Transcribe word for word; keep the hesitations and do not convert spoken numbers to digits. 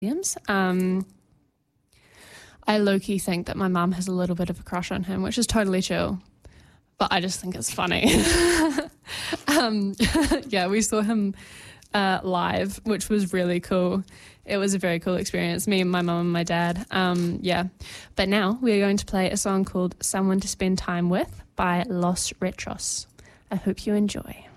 Williams. Um, I low-key think that my mum has a little bit of a crush on him, which is totally chill, but I just think it's funny. um, yeah, we saw him uh, live, which was really cool. It was a very cool experience, me and my mum and my dad. Um, yeah, but now we are going to play a song called Someone to Spend Time With by Los Retros. I hope you enjoy.